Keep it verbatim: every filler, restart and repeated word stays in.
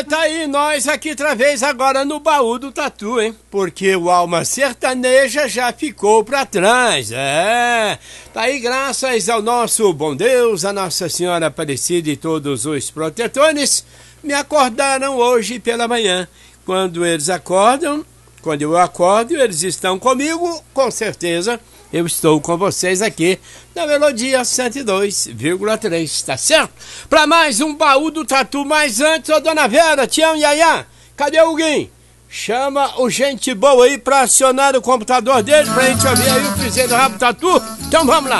É, tá aí nós aqui outra vez agora no baú do Tatu, hein? Porque o Alma Sertaneja já ficou pra trás, é. Tá aí graças ao nosso bom Deus, a Nossa Senhora Aparecida e todos os protetores, me acordaram hoje pela manhã. Quando eles acordam, quando eu acordo, eles estão comigo, com certeza. Eu estou com vocês aqui na Melodia cento e dois vírgula três, tá certo? Para mais um baú do Tatu, mas antes, ô dona Vera, Tião, Yaya, cadê o Guim? Chama o gente boa aí para acionar o computador dele pra gente ouvir aí o Cruzeiro do Rabo Tatu. Então vamos lá.